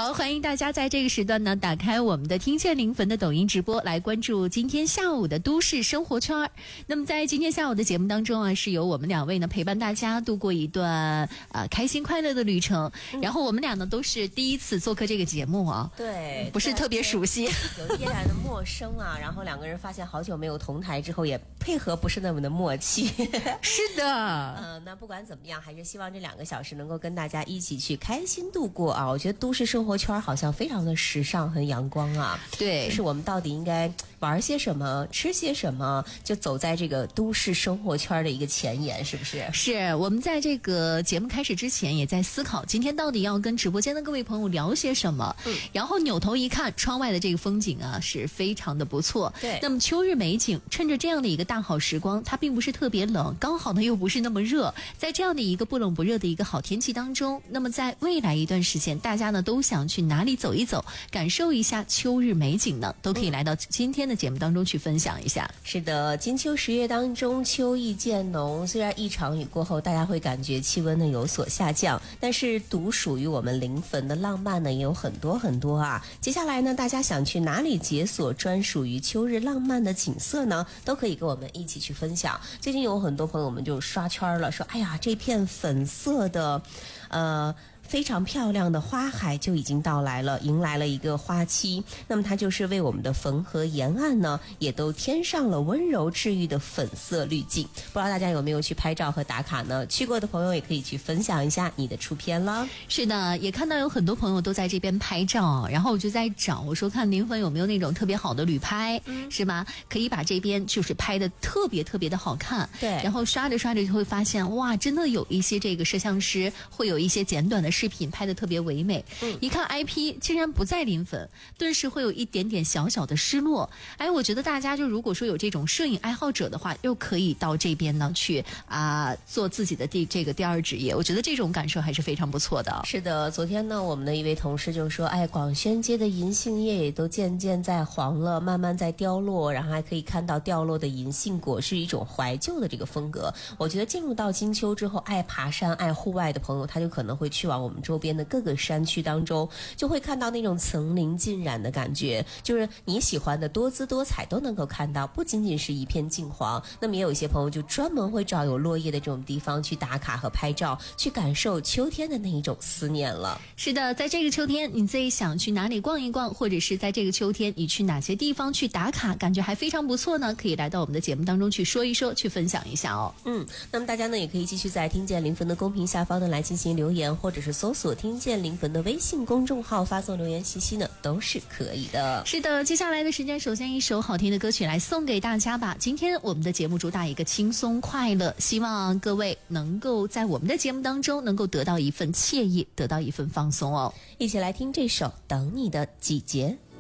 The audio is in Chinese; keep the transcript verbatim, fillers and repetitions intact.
好，欢迎大家在这个时段呢打开我们的听见临汾的抖音直播，来关注今天下午的都市生活圈。那么在今天下午的节目当中啊，是由我们两位呢陪伴大家度过一段呃开心快乐的旅程。嗯、然后我们俩呢都是第一次做客这个节目啊， 对， 不是特别熟悉， 有天然的陌生啊。然后两个人发现好久没有同台之后，也配合不是那么的默契。 是的， 嗯、呃，那不管怎么样，还是希望这两个小时能够跟大家一起去开心度过啊。我觉得都市生活圈好像非常的时尚和阳光啊。 对， 就是我们到底应该玩些什么，吃些什么，就走在这个都市生活圈的一个前沿，是不是？ 是我们在这个节目开始之前也在思考，今天到底要跟直播间的各位朋友聊些什么。嗯，然后扭头一看，窗外的这个风景啊是非常的不错。 对， 那么秋日美景，趁着这样的一个大好时光，它并不是特别冷，刚好呢又不是那么热，在这样的一个不冷不热的一个好天气当中，那么在未来一段时间，大家呢都想去哪里走一走，感受一下秋日美景呢，都可以来到今天的节目当中去分享一下。 嗯、是的，金秋十月当中，秋意渐浓，虽然一场雨过后大家会感觉气温呢有所下降，但是独属于我们临汾的浪漫呢也有很多很多啊。接下来呢，大家想去哪里解锁专属于秋日浪漫的景色呢，都可以跟我们一起去分享。最近有很多朋友们就刷圈了，说哎呀，这片粉色的呃非常漂亮的花海就已经到来了，迎来了一个花期。那么它就是为我们的汾河沿岸呢也都添上了温柔治愈的粉色滤镜。不知道大家有没有去拍照和打卡呢？去过的朋友也可以去分享一下你的出片了。 是的，也看到有很多朋友都在这边拍照，然后我就在找，我说看临汾有没有那种特别好的旅拍、嗯、是吧，可以把这边就是拍的特别特别的好看。 对， 然后刷着刷着就会发现，哇，真的有一些这个摄像师会有一些简短的视频拍的特别唯美。嗯，一看 I P 竟然不在临汾，顿时会有一点点小小的失落。哎，我觉得大家就如果说有这种摄影爱好者的话，又可以到这边呢去啊、呃、做自己的第这个第二职业，我觉得这种感受还是非常不错的。 是的，昨天呢我们的一位同事就说，哎，广宣街的银杏叶也都渐渐在黄了，慢慢在凋落，然后还可以看到掉落的银杏果，是一种怀旧的这个风格。我觉得进入到金秋之后，爱爬山爱户外的朋友，他就可能会去往我们周边的各个山区当中，就会看到那种层林尽染的感觉，就是你喜欢的多姿多彩都能够看到，不仅仅是一片金黄。那么也有一些朋友就专门会找有落叶的这种地方去打卡和拍照，去感受秋天的那一种思念了。 是的，在这个秋天你自己想去哪里逛一逛，或者是在这个秋天你去哪些地方去打卡，感觉还非常不错呢，可以来到我们的节目当中去说一说，去分享一下哦。 嗯，那么大家呢也可以继续在听见临汾的公屏下方呢来进行留言，或者是搜索听见临汾的微信公众号发送留言信息呢，都是可以的。 是的，接下来的时间，首先一首好听的歌曲来送给大家吧。今天我们的节目主打一个轻松快乐，希望各位能够在我们的节目当中能够得到一份惬意，得到一份放松哦。 一起来听这首《等你的季节》。